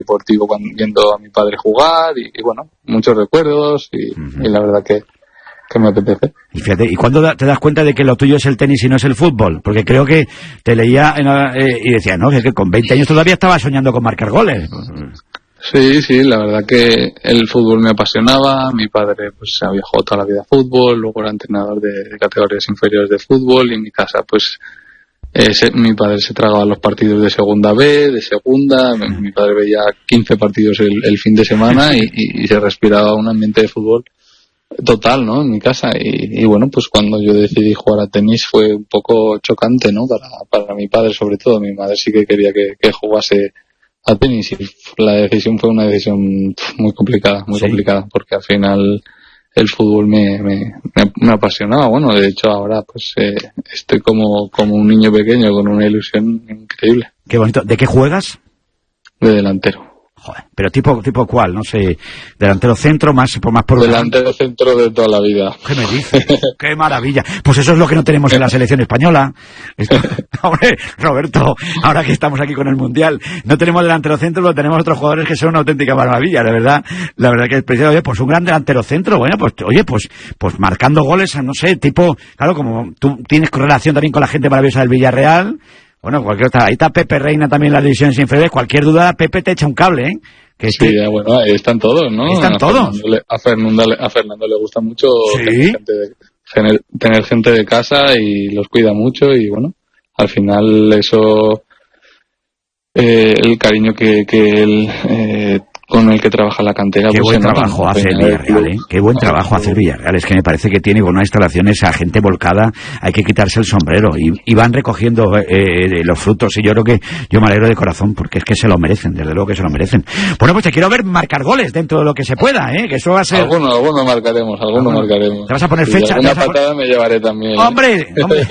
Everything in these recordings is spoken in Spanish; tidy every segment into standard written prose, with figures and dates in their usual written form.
deportivo viendo a mi padre jugar y bueno, muchos recuerdos y la verdad que me apetece. Y fíjate, ¿y cuándo te das cuenta de que lo tuyo es el tenis y no es el fútbol? Porque creo que te leía y decía, no, que con 20 años todavía estaba soñando con marcar goles. Sí, la verdad que el fútbol me apasionaba. Mi padre pues había jugado toda la vida a fútbol, luego era entrenador de categorías inferiores de fútbol y en mi casa pues mi padre se tragaba los partidos de segunda B, de segunda. Mi padre veía 15 partidos el fin de semana y se respiraba un ambiente de fútbol total, ¿no? En mi casa y bueno, pues cuando yo decidí jugar a tenis fue un poco chocante, ¿no? Para mi padre sobre todo. Mi madre sí que quería que jugase a tenis y la decisión fue una decisión muy complicada, porque al final el fútbol me apasionaba. Bueno, de hecho ahora pues estoy como un niño pequeño con una ilusión increíble. Qué bonito. ¿De qué juegas? De delantero. Joder, pero tipo cuál, no sé, delantero centro, más por delantero centro de toda la vida. ¿Qué me dices? ¡Qué maravilla! Pues eso es lo que no tenemos en la selección española. Hombre, Roberto, ahora que estamos aquí con el Mundial, no tenemos delantero centro, pero tenemos otros jugadores que son una auténtica maravilla, la verdad que es precioso. Oye, pues un gran delantero centro, bueno, pues oye, pues marcando goles, no sé, tipo, claro, como tú tienes correlación también con la gente maravillosa del Villarreal. Bueno, cualquier otra. Ahí está Pepe Reina también en las divisiones inferiores. Cualquier duda, Pepe te echa un cable, ¿eh? Sí, bueno, ahí están todos, ¿no? Están todos. A Fernando le gusta mucho ¿Sí? tener gente de casa y los cuida mucho y bueno, al final eso, el cariño que él con el que trabaja la cantera. Qué buen trabajo hace el Villarreal, ¿eh? Qué buen trabajo hace el Villarreal. Es que me parece que tiene con unas instalaciones a gente volcada, hay que quitarse el sombrero. Y van recogiendo los frutos y yo creo que yo me alegro de corazón porque es que se lo merecen, desde luego que se lo merecen. Bueno, pues te quiero ver marcar goles dentro de lo que se pueda, ¿eh? Que eso va a ser... Alguno marcaremos. ¿Te vas a poner fecha? Una patada me llevaré también. ¡Hombre!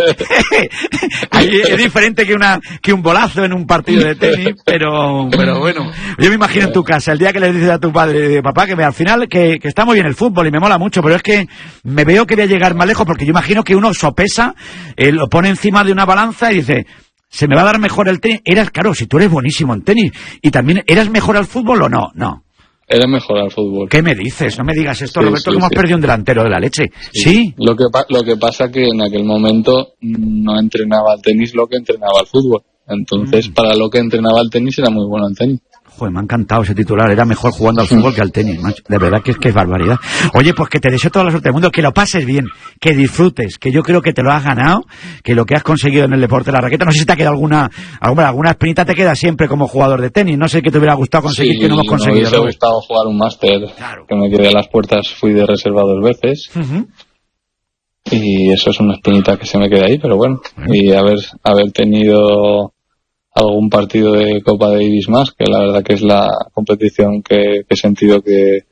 Ahí es diferente que un bolazo en un partido de tenis, pero bueno. Yo me imagino en tu casa, el día que le dices a tu padre, papá, que al final que está muy bien el fútbol y me mola mucho, pero es que me veo que voy a llegar más lejos, porque yo imagino que uno sopesa, lo pone encima de una balanza y dice, ¿se me va a dar mejor el tenis? Claro, si tú eres buenísimo en tenis, y también, ¿eras mejor al fútbol o no? No. Era mejor al fútbol. ¿Qué me dices? No me digas esto, Roberto, que hemos perdido un delantero de la leche. ¿Sí? Lo que pasa que en aquel momento no entrenaba al tenis lo que entrenaba al fútbol. Entonces, para lo que entrenaba al tenis era muy bueno el tenis. Joder, me ha encantado ese titular. Era mejor jugando al fútbol que al tenis, macho. De verdad que es barbaridad. Oye, pues que te deseo toda la suerte del mundo, que lo pases bien, que disfrutes, que yo creo que te lo has ganado, que lo que has conseguido en el deporte de la raqueta, no sé si te ha quedado alguna espinita te queda siempre como jugador de tenis. No sé qué te hubiera gustado conseguir, que no hemos conseguido. Me hubiese gustado jugar un máster, claro. Que me quedé a las puertas, fui de reserva 2 veces. Y eso es una espinita que se me queda ahí, pero bueno. Y haber tenido algún partido de Copa Davis más, que la verdad que es la competición que he sentido que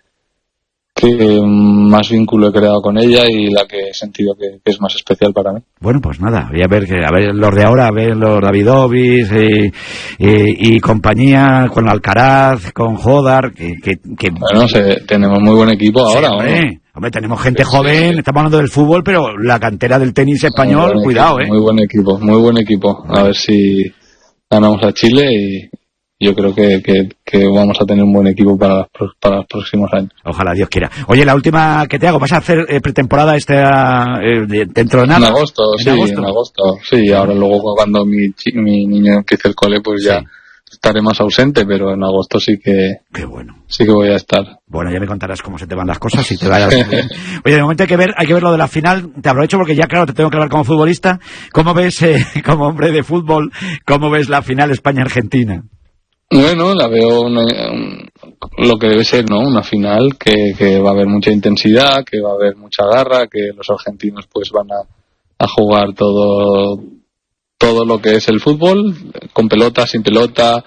más vínculo he creado con ella y la que he sentido que es más especial para mí. Bueno, pues nada, voy a ver los de ahora, a ver los Davidovich y compañía, con Alcaraz, con Jodar, Bueno, tenemos muy buen equipo ahora, sí, Hombre, tenemos gente joven, estamos hablando del fútbol, pero la cantera del tenis español, cuidado, Muy buen equipo. A ver si ganamos a Chile y yo creo que vamos a tener un buen equipo para los próximos años. Ojalá Dios quiera. Oye, la última que te hago, ¿vas a hacer pretemporada dentro de nada? En agosto. Sí, ahora luego cuando mi niño empiece el cole, pues ya estaré más ausente, pero en agosto sí que... Qué bueno. Sí que voy a estar. Bueno, ya me contarás cómo se te van las cosas y te vayas bien. Oye, de momento hay que ver lo de la final. Te aprovecho porque ya, claro, te tengo que hablar como futbolista. ¿Cómo ves, como hombre de fútbol, cómo ves la final España-Argentina? Bueno, la veo lo que debe ser, ¿no? Una final que va a haber mucha intensidad, que va a haber mucha garra, que los argentinos pues van a jugar todo lo que es el fútbol, con pelota, sin pelota,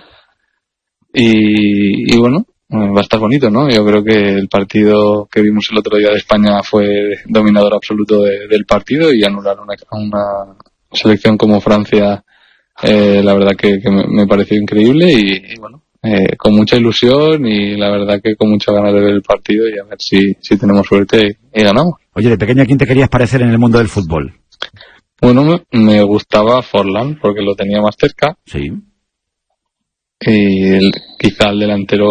y bueno, va a estar bonito, ¿no? Yo creo que el partido que vimos el otro día de España fue dominador absoluto del partido, y anular una selección como Francia, la verdad que me pareció increíble, y bueno, con mucha ilusión y la verdad que con muchas ganas de ver el partido y a ver si tenemos suerte y ganamos. Oye, de pequeño, ¿a quién te querías parecer en el mundo del fútbol? Bueno, me gustaba Forlán porque lo tenía más cerca. Sí. y quizá el delantero